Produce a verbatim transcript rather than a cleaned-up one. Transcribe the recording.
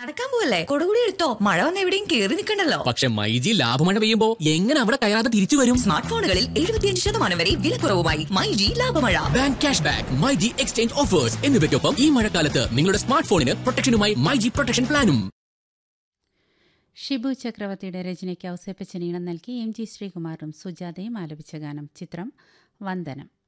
നടക്കാൻ പോവല്ലേ? കൊടുകൂടി എടുത്തോ, മഴ വന്ന് എവിടെയും കേറി നിൽക്കണ്ടല്ലോ. പക്ഷെ മൈജി ലാഭമഴ പെയ്യുമ്പോ എങ്ങനെ അവിടെ കയറാതെ തിരിച്ചു വരും? സ്മാർട്ട് ഫോണുകളിൽ എഴുപത്തിയഞ്ച് ശതമാനം വരെ വിലക്കുറവുമായി myG ലാഭമഴ. Bank cash back, myG exchange offers എന്നിവയ്ക്കൊപ്പം ഈ മഴക്കാലത്ത് നിങ്ങളുടെ സ്മാർട്ട് ഫോണിന് പ്രൊട്ടക്ഷനുമായി മൈജി പ്രൊട്ടക്ഷൻ പ്ലാനും. ഷിബു ചക്രവർത്തിയുടെ രചനയ്ക്ക് ഔസേപ്പച്ചൻ ഈണം നൽകി എം ജി ശ്രീകുമാറും സുജാതയും ആലപിച്ച ഗാനം. ചിത്രം വന്ദനം.